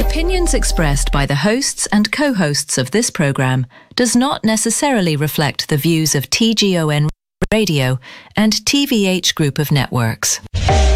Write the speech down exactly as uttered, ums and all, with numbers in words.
opinions expressed by the hosts and co-hosts of this programme does not necessarily reflect the views of T G O N Radio and T V H Group of Networks.